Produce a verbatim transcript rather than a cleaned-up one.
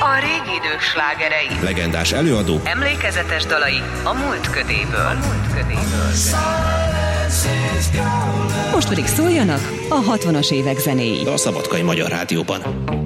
A régi idők slágerei, legendás előadó, emlékezetes dalai a múlt ködéből. A múlt ködéből. Most pedig szóljanak a hatvanas évek zenéi. a Szabadkai Magyar Rádióban.